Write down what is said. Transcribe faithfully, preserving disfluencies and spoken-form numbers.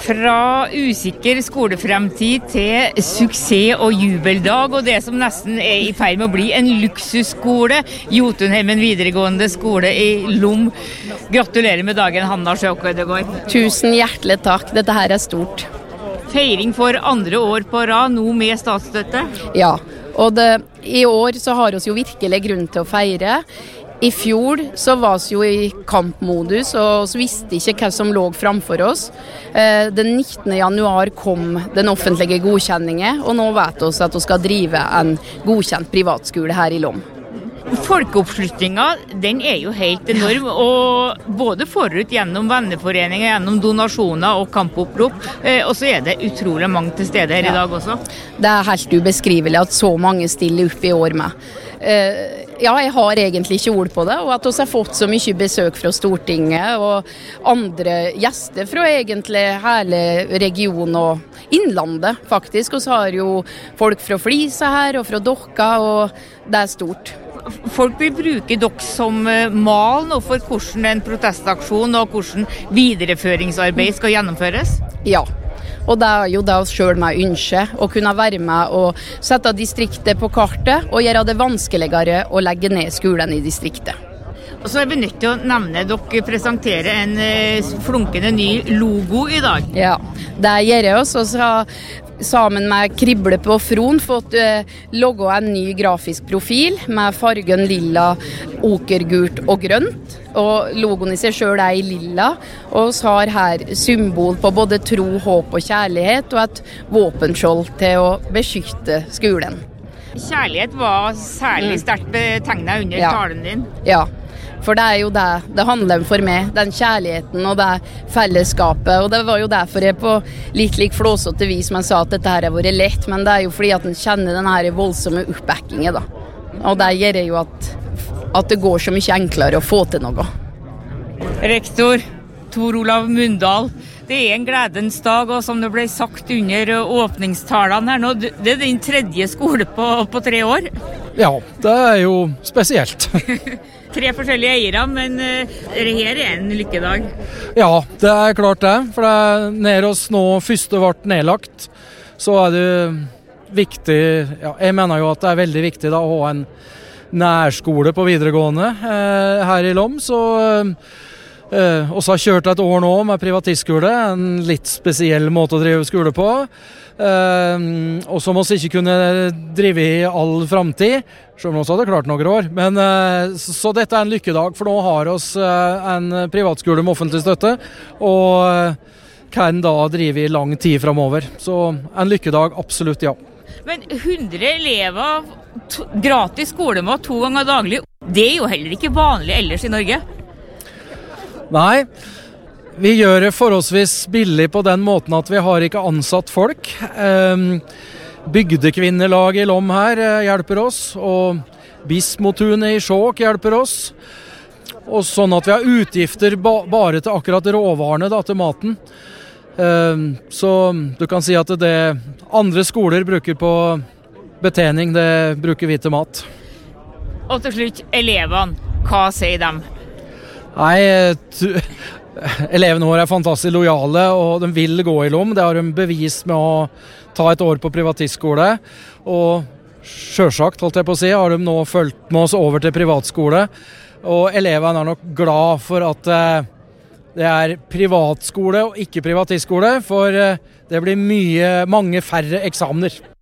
Fra usikker skolefremtid til suksess og jubeldag, og det som nesten er i ferd med å bli en luksusskole, Jotunheimen videregående skole i Lom. Gratulerer med dagen, Hanna Sjøkødegård. Tusen hjertelig takk, dette her er stort. Feiring for andre år på rad, nå med statsstøtte? Ja, og det, i år så har vi jo virkelig grunn til å feire. I fjor så var vi jo i kampmodus, og så visste ikke hva som lå framfor oss. Den nittende januar kom den offentlige godkjenningen, og nå vet vi at vi skal drive en godkjent privatskole her i Lom. Folkeoppslutningen, den er jo helt enorm, og både forut gjennom venneforeninger, gjennom donasjoner og kampopprop, og så er det utrolig mange til stede her i dag også. Det er helt ubeskrivelig at så mange stiller opp i år med. Ja, jeg har egentlig ikke ord på det, og at vi har fått så mye besøk fra Stortinget og andre gjester fra egentlig hele regionen og innlandet faktisk, og så har jo folk fra Flisa her og fra Dokka, og det er stort. Folk vil bruke dere som mal nå for hvordan en protestaksjon og hvordan videreføringsarbeid skal gjennomføres? Ja. Og det er jo det oss selv med ønske, å kunne være med og sette distriktet på kartet og gjøre det vanskeligere å legge ned skolen i distriktet. Og så er vi nødt til å nevne at dere presenterer en flunkende ny logo i dag. Ja, det gjør oss, og så har sammen med Krible på Fron fått uh, logge en ny grafisk profil med fargen lilla, okergult og grønt. Og logoen i seg selv er i lilla, og vi har her symbol på både tro, håp og kjærlighet, og et våpenskjold til å beskytte skolen. Kjærlighet var særlig sterkt betegnet under ja. talen din. Ja, for det er jo det det handler om for meg, den kjærligheten og det fellesskapet, og det var jo derfor jeg på litt lik flåsete vis man sa at dette her har vært lett, men det er jo fordi at en kjenner den her voldsomme oppbackingen da, og det gjør jo at at det går så mye enklere å få til noe. Rektor Tor Olav Mundal, det er en gledens dag, og som det ble sagt under åpningstalene her nå, det er din tredje skole på, på tre år. Ja, det er jo spesielt. Tre forskjellige eiere, men uh, det her er en lykkedag. Ja, det er klart det, for det er nede oss nå første ble nedlagt, så er det viktig, ja, jeg mener jo at det er veldig viktig da, å ha en nærskole på videregående eh, her i Lom, så eh, også har kjørt et år nå med privatistskole, en litt spesiell måte å drive skole på, eh, og som oss ikke kunne drive i all fremtid, selv om vi også hadde klart noen år, men eh, så, så dette er en lykkedag, for nå har oss eh, en privatskole med offentlig støtte, og eh, kan da drive i lang tid fremover, så en lykkedag, absolutt ja. Men hundre elever, to, gratis skolemat to ganger daglig, det er jo heller ikke vanlig ellers i Norge. Nei, vi gjør det forholdsvis billig på den måten at vi har ikke ansatt folk. Um, Bygdekvinnelag i Lom her hjelper oss, og Bismotunet i Skjåk hjelper oss. Og sånn at vi har utgifter ba- bare til akkurat råvarene da, til maten. Uh, så du kan si at det andre skoler bruker på betjening, det bruker vi til mat. Og til slutt, elevene, hva sier de? Nei, tu, elevene våre er fantastisk lojale, og de vil gå i Lom. Det har de bevist med å ta et år på privatistskole, og selvsagt, holdt jeg på å si, har de nå fulgt med oss over til privatskole, og elevene er nok glad for at uh, det er privatskole og ikke privatistskole, for det blir mye, mange færre eksamener.